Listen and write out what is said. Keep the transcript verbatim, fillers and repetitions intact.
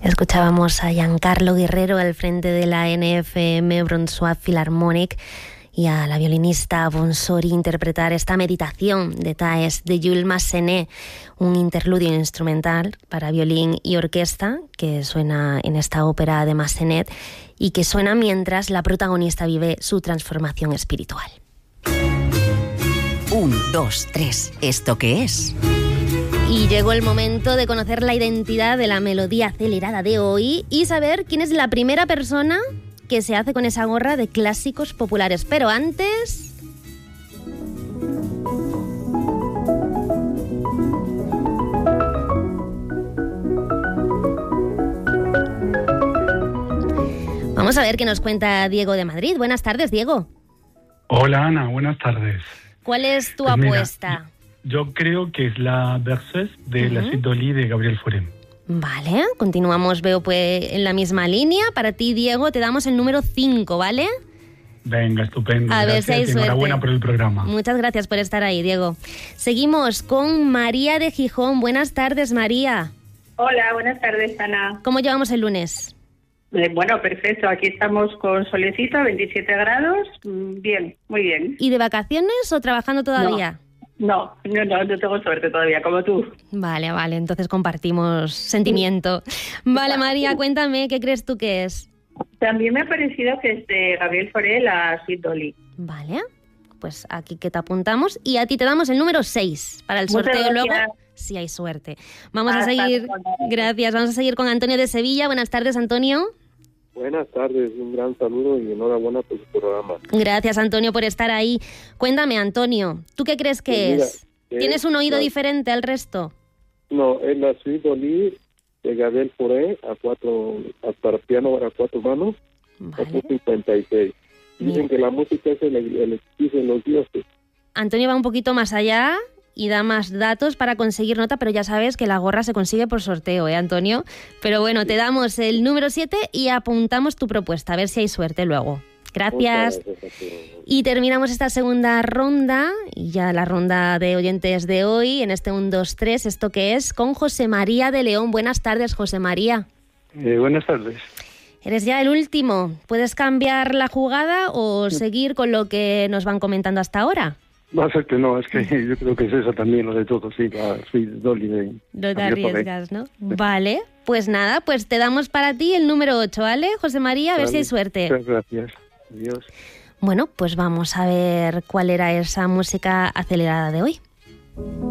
Escuchábamos a Giancarlo Guerrero al frente de la N F M Brunswick Philharmonic y a la violinista Bonsori interpretar esta meditación de Taes de Jules Massenet, un interludio instrumental para violín y orquesta que suena en esta ópera de Massenet y que suena mientras la protagonista vive su transformación espiritual. Un, dos, tres. ¿Esto qué es? Y llegó el momento de conocer la identidad de la melodía acelerada de hoy y saber quién es la primera persona que se hace con esa gorra de clásicos populares. Pero antes... vamos a ver qué nos cuenta Diego de Madrid. Buenas tardes, Diego. Hola, Ana. Buenas tardes. ¿Cuál es tu pues apuesta? Mira, yo creo que es la Berceuse de uh-huh. la Suite d'Oli de Gabriel Fauré. Vale, continuamos, veo pues en la misma línea. Para ti, Diego, te damos el número cinco, ¿vale? Venga, estupendo. A gracias. ver si hay suerte. Enhorabuena por el programa. Muchas gracias por estar ahí, Diego. Seguimos con María de Gijón. Buenas tardes, María. Hola, buenas tardes, Ana. ¿Cómo llevamos el lunes? Eh, bueno, perfecto. Aquí estamos con solecito, veintisiete grados. Bien, muy bien. ¿Y de vacaciones o trabajando todavía? No, no, no, no tengo suerte todavía, como tú. Vale, vale, entonces compartimos sentimiento. Vale, María, cuéntame, ¿qué crees tú que es? También me ha parecido que es de Gabriel Fauré, la Suite d'Oli. Vale, pues aquí que te apuntamos y a ti te damos el número seis para el sorteo luego, si hay suerte. Vamos a seguir, gracias, vamos a seguir con Antonio de Sevilla. Buenas tardes, Antonio. Buenas tardes, un gran saludo y enhorabuena por su programa. Gracias, Antonio, por estar ahí. Cuéntame, Antonio, ¿tú qué crees que pues mira, es? ¿Tienes un oído la... diferente al resto? No, es la Suite d'Oli de Gabriel Fauré a cuatro, a para piano a cuatro manos, vale. opus cincuenta y seis. Dicen Bien. que la música es el, el exquisito de los dioses. Antonio va un poquito más allá y da más datos para conseguir nota, pero ya sabes que la gorra se consigue por sorteo, ¿eh, Antonio? Pero bueno, te damos el número siete y apuntamos tu propuesta, a ver si hay suerte luego. Gracias. Y terminamos esta segunda ronda, y ya la ronda de oyentes de hoy, en este uno, dos, tres, ¿esto qué es? Con José María de León. Buenas tardes, José María. Eh, buenas tardes. Eres ya el último. ¿Puedes cambiar la jugada o seguir con lo que nos van comentando hasta ahora? Va a ser que no, es que yo creo que es eso también, lo de todo, sí, la Suite d'Oli de... No te arriesgas, ¿no? Sí. Vale, pues nada, pues te damos para ti el número ocho, ¿vale, José María? A ver vale. si hay suerte. Muchas gracias. Adiós. Bueno, pues vamos a ver cuál era esa música acelerada de hoy.